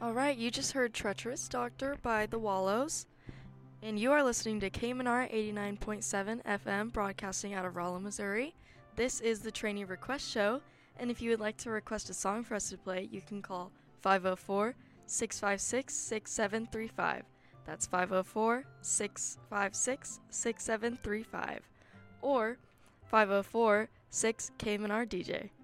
Alright, you just heard Treacherous Doctor by The Wallows, and you are listening to KMNR 89.7 FM broadcasting out of Rolla, Missouri. This is the Trainee Request Show, and if you would like to request a song for us to play, you can call 504-656-6735. That's 504-656-6735. Or 504-6-KMNR-DJ.